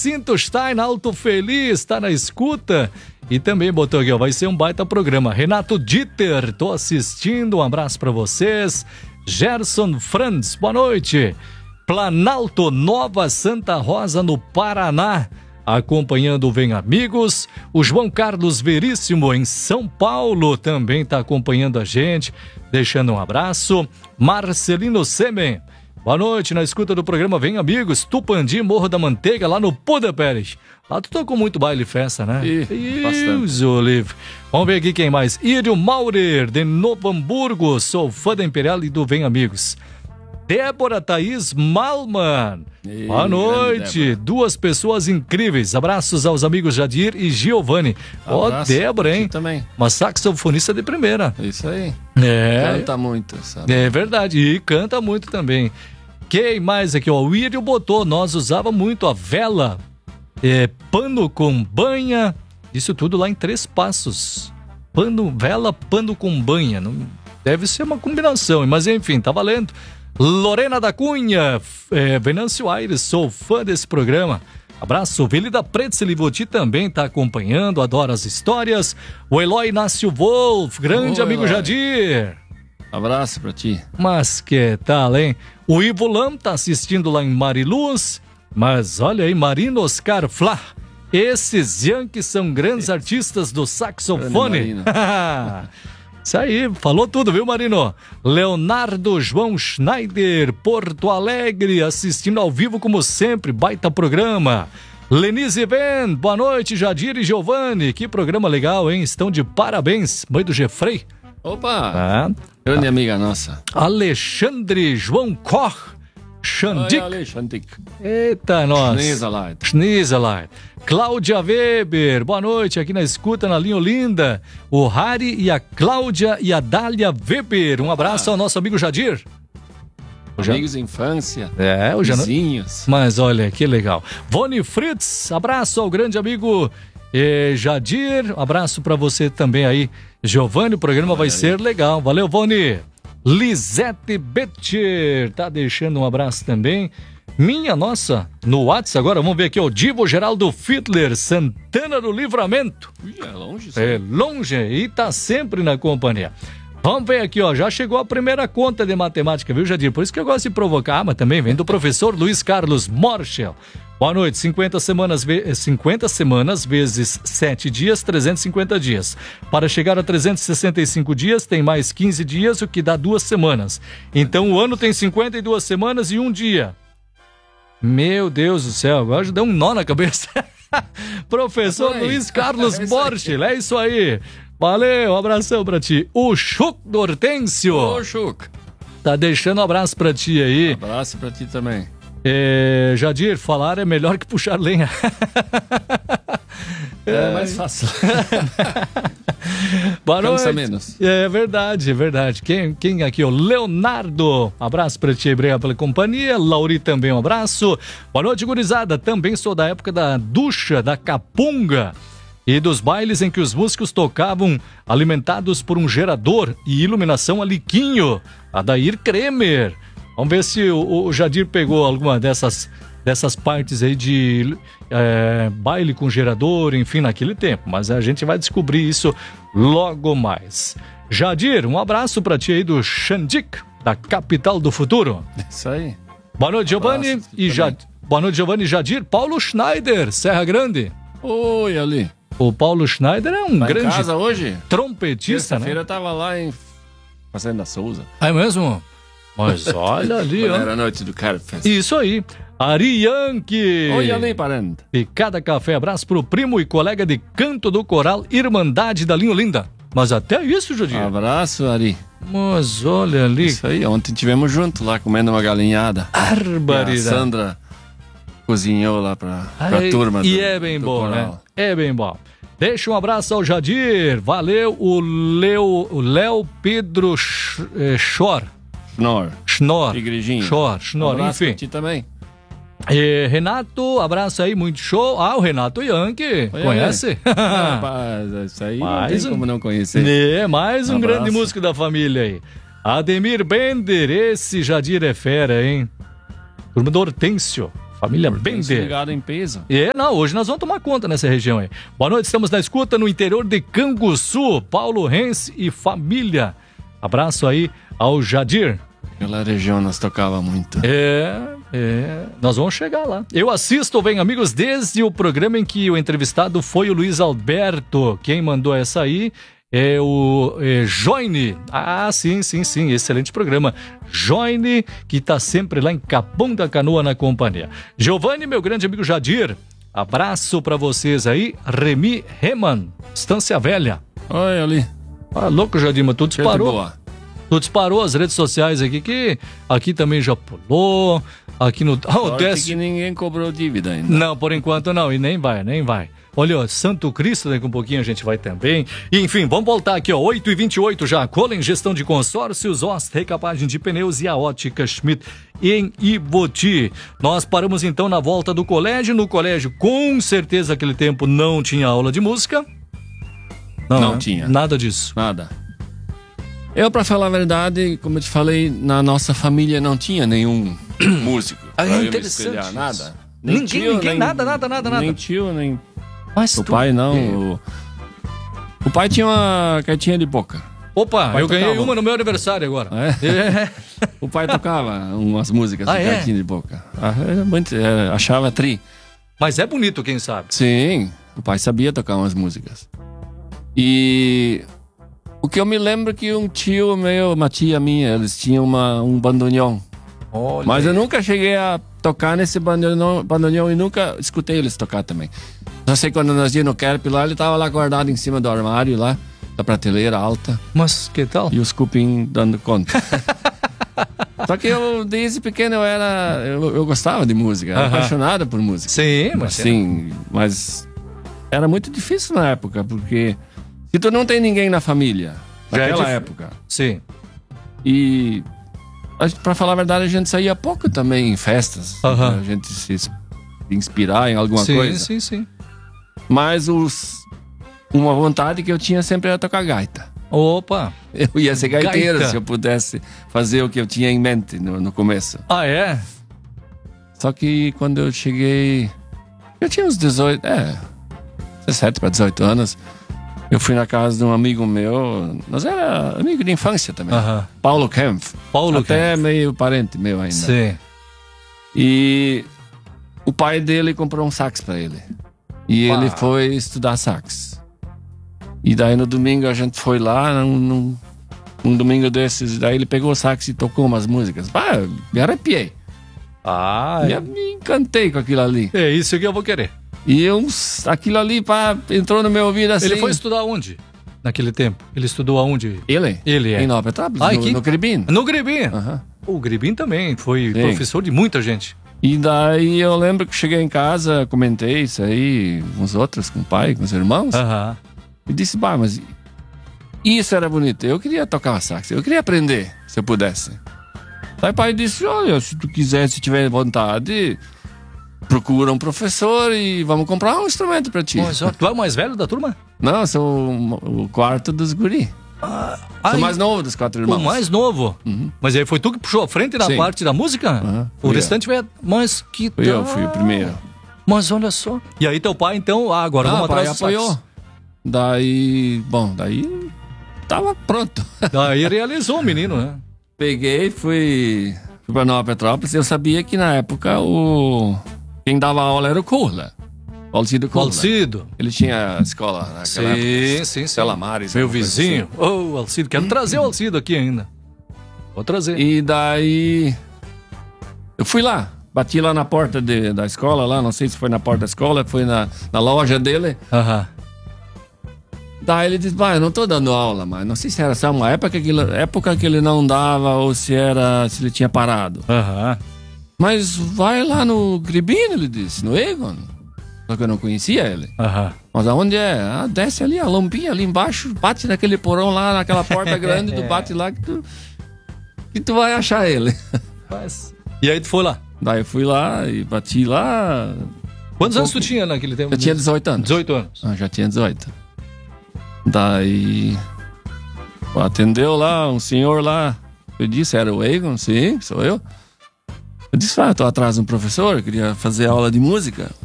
Jacinto Stein, Alto Feliz, está na escuta. E também botou aqui, ó, vai ser um baita programa. Renato Dieter, tô assistindo, um abraço para vocês. Gerson Franz, boa noite. Planalto, Nova Santa Rosa, no Paraná, acompanhando o Vem Amigos. O João Carlos Veríssimo, em São Paulo, também está acompanhando a gente, deixando um abraço. Marcelino Semen, boa noite, na escuta do programa Vem Amigos, Tupandi, Morro da Manteiga, lá no Puda Pérez. Lá tu tocou muito baile e festa, né? Bastante. Olive. Vamos ver aqui quem mais. Írio Maurer, de Novo Hamburgo, sou fã da Imperial e do Vem Amigos. Débora Thaís Malman, boa noite, duas pessoas incríveis, abraços aos amigos Jadir e Giovanni. Ó, Débora, hein? Também. Uma saxofonista de primeira. Isso aí. Canta muito, sabe? É verdade, e canta muito também. Quem mais aqui, ó? O Írio botou, nós usava muito a vela, pano com banha, isso tudo lá em Três Passos. Vela, pano com banha, não, deve ser uma combinação, mas enfim, tá valendo. Lorena da Cunha, Venâncio Aires, sou fã desse programa. Abraço, Velida Pretzel Livoti também está acompanhando, adora as histórias. O Eloy Inácio Wolf, grande amigo Eloy. Jadir. Abraço pra ti. Mas que tal, hein? O Ivo Lam tá assistindo lá em Mariluz. Mas olha aí, Marino Oscar Flá. Esses Yankees são grandes artistas do saxofone. Isso aí, falou tudo, viu, Marino? Leonardo João Schneider, Porto Alegre, assistindo ao vivo como sempre, baita programa. Lenise Ben, boa noite, Jadir e Giovanni, que programa legal, hein? Estão de parabéns, mãe do Jeffrey. Opa, grande amiga nossa. Alexandre João Koch, Xandik. Eita, nossa. Schneezeleit. Cláudia Weber, boa noite, aqui na escuta, na linha Olinda. O Harry e a Cláudia e a Dália Weber. Um abraço ao nosso amigo Jadir. Amigos de infância, o vizinhos. Mas olha, que legal. Vone Fritz, abraço ao grande amigo Jadir. Um abraço para você também aí, Giovanni. O programa vai ser legal. Valeu, Vone. Lisete Betcher, tá deixando um abraço também. Minha nossa, no WhatsApp agora, vamos ver aqui, o Divo Geraldo Fittler, Santana do Livramento. É longe, sim. É longe e tá sempre na companhia. Vamos ver aqui, ó, já chegou a primeira conta de matemática, viu, Jadir? Por isso que eu gosto de provocar, mas também vem do professor Luiz Carlos Morschel. Boa noite, 50 semanas vezes 7 dias, 350 dias. Para chegar a 365 dias, tem mais 15 dias, o que dá 2 semanas. Então o ano tem 52 semanas e 1 dia. Meu Deus do céu, agora já deu um nó na cabeça. Professor Luiz Carlos Morschel, é isso aí. Valeu, um abração pra ti. O Chuc do Hortêncio. Ô, Chuc. Tá deixando um abraço pra ti aí. Abraço pra ti também. Jadir, falar é melhor que puxar lenha. É mais fácil. Boa noite. Cansa menos. É verdade, é verdade. Quem aqui? O Leonardo. Abraço pra ti, obrigado pela companhia. Lauri também, um abraço. Boa noite, gurizada. Também sou da época da ducha, da capunga e dos bailes em que os músicos tocavam alimentados por um gerador e iluminação a liquinho. Adair Kremer. Vamos ver se o Jadir pegou alguma dessas partes aí de baile com gerador, enfim, naquele tempo. Mas a gente vai descobrir isso logo mais. Jadir, um abraço pra ti aí do Xandik, da capital do futuro. Isso aí. Boa noite, Giovanni. Boa noite, Giovanni e Jadir. Paulo Schneider, Serra Grande. Oi, ali. O Paulo Schneider é um grande em casa hoje? Trompetista, né? Terça-feira tava lá em Fazenda Souza. É mesmo? Mas olha ali, ó. Era a noite do Carfest. Isso aí. Ari Yankee. Oi, ali, parente. Picada Café, abraço pro primo e colega de canto do coral Irmandade da Linha Olinda. Mas até isso, Judir. Abraço, Ari. Mas olha ali. Isso aí, ontem tivemos junto lá, comendo uma galinhada. Barbaridade. A Sandra cozinhou lá pra turma. E é bem bom, coral, né? É bem bom. Deixa um abraço ao Jadir. Valeu, o Léo Pedro Schor. Schnorr. Igrejinha. Schnorr, enfim. Pra ti também. Renato, abraço aí, muito show. O Renato Yankee, conhece? Rapaz, isso aí não tem como não conhecer. Mais um grande músico da família aí. Ademir Bender, esse Jadir é fera, hein? Turma do Hortêncio. Família Bender. Ligado em peso. Não, hoje nós vamos tomar conta nessa região aí. Boa noite, estamos na escuta no interior de Canguçu. Paulo Rense e família. Abraço aí ao Jadir. Aquela região nós tocava muito. Nós vamos chegar lá. Eu assisto, bem amigos, desde o programa em que o entrevistado foi o Luiz Alberto. Quem mandou essa aí é o Joine. Ah, sim, excelente programa. Joine, que tá sempre lá em Capão da Canoa na companhia. Giovanni, meu grande amigo Jadir, abraço pra vocês aí. Remy Reman, Estância Velha. Oi, ali. Ah, louco, Jadir, mas tu disparou. Boa. Tu disparou as redes sociais aqui, que aqui também já pulou. Aqui no... que ninguém cobrou dívida ainda. Não, por enquanto não, e nem vai. Olha, ó, Santo Cristo, daqui um pouquinho a gente vai também. E, enfim, vamos voltar aqui, ó, 8h28 já. Collen Gestão de Consórcios, Ost, Recapagem de Pneus e a Ótica Schmidt em Iboti. Nós paramos então na volta do colégio. No colégio, com certeza, aquele tempo não tinha aula de música. Não tinha. Nada disso. Nada. Eu, pra falar a verdade, como eu te falei, na nossa família não tinha nenhum músico. É interessante. Nada. Ninguém, nada. Nem tio, nem... Mas o pai não. O pai tinha uma cartinha de boca. Opa, eu ganhei uma no meu aniversário agora. O pai tocava umas músicas de cartinha de boca. Achava tri. Mas é bonito, quem sabe. Sim, o pai sabia tocar umas músicas. E o que eu me lembro é que um tio meu, uma tia minha, eles tinham um bandoneon. Olha. Mas eu nunca cheguei a tocar nesse bandoneon e nunca escutei eles tocar também. Só sei quando nós íamos no Kerp lá, ele tava lá guardado em cima do armário lá, da prateleira alta. Mas que tal? E os cupim dando conta. Só que eu, desde pequeno, eu gostava de música, era apaixonado por música. Sim, mas... Sim, mas era muito difícil na época, porque se tu não tem ninguém na família, naquela época... Sim. E, pra falar a verdade, a gente saía pouco também em festas, a gente se inspirar em alguma coisa. Sim. Mas uma vontade que eu tinha sempre era tocar gaita. Opa! Eu ia ser gaiteiro se eu pudesse fazer o que eu tinha em mente no começo. Ah, é? Só que quando eu cheguei... Eu tinha uns 17 para 18 anos. Eu fui na casa de um amigo meu. Nós era amigo de infância também. Paulo Kempf. Até meio parente meu ainda. Sim. E o pai dele comprou um sax para ele. E ele foi estudar sax. E daí no domingo a gente foi lá, num domingo desses, daí ele pegou o sax e tocou umas músicas. Me arrepiei. Me encantei com aquilo ali. É isso que eu vou querer. E aquilo ali entrou no meu ouvido assim. Ele foi estudar onde? Naquele tempo? Ele estudou aonde? Ele em Nova Petrópolis, no Gribim. No Gribim? O Gribim também foi professor de muita gente. E daí eu lembro que cheguei em casa, comentei isso aí, uns outros, com o pai, com os irmãos. E disse, mas isso era bonito. Eu queria tocar sax, eu queria aprender, se eu pudesse. Aí o pai disse, olha, se tu quiser, se tiver vontade, procura um professor e vamos comprar um instrumento pra ti. Mas tu é o mais velho da turma? Não, eu sou o quarto dos guri. Sou o mais novo dos 4 irmãos. O mais novo? Mas aí foi tu que puxou a frente na parte da música? O restante veio... Mas que tal? Eu fui o primeiro. Mas olha só. E aí teu pai, então, agora vamos atrás do sax. Apoiou. Daí tava pronto. Daí realizou o menino, né? Peguei, fui pra Nova Petrópolis. Eu sabia que na época quem dava aula era o Kohler. O Alcido Kohler. Alcido. Ele tinha escola naquela época. Sim. Telamares. Meu vizinho. Assim. Alcido. Quero trazer o Alcido aqui ainda. Vou trazer. E daí eu fui lá. Bati lá na porta da escola, lá, não sei se foi na porta da escola, foi na loja dele. Daí ele disse, eu não tô dando aula, mas não sei se era só uma época que ele não dava ou se ele tinha parado. Mas vai lá no Gribino, ele disse, no Egon. Só que eu não conhecia ele. Mas aonde é? Desce ali, a lombinha ali embaixo, bate naquele porão lá, naquela porta grande, tu bate lá que tu vai achar ele. E aí tu foi lá? Daí eu fui lá e bati lá. Quantos anos tu tinha naquele tempo? Eu tinha 18 anos. 18 anos. Já tinha 18. Daí atendeu lá um senhor lá. Eu disse, era o Egon? Sim, sou eu. Eu disse, eu tô atrás de um professor, eu queria fazer aula de música.